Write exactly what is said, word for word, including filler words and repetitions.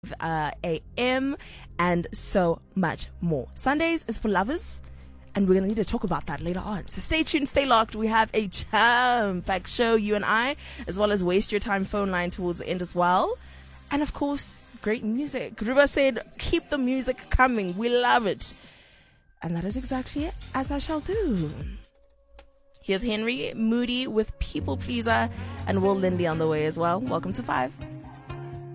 uh, a m and so much more. Sundays is for lovers, and we're going to need to talk about that later on. So stay tuned, stay locked. We have a jam-packed show, you and I, as well as Waste Your Time phone line towards the end as well. And of course, great music. Ruba said, keep the music coming. We love it. And that is exactly it, as I shall do. Here's Henry Moody with People Pleaser and Will Lindy on the way as well. Welcome to Five.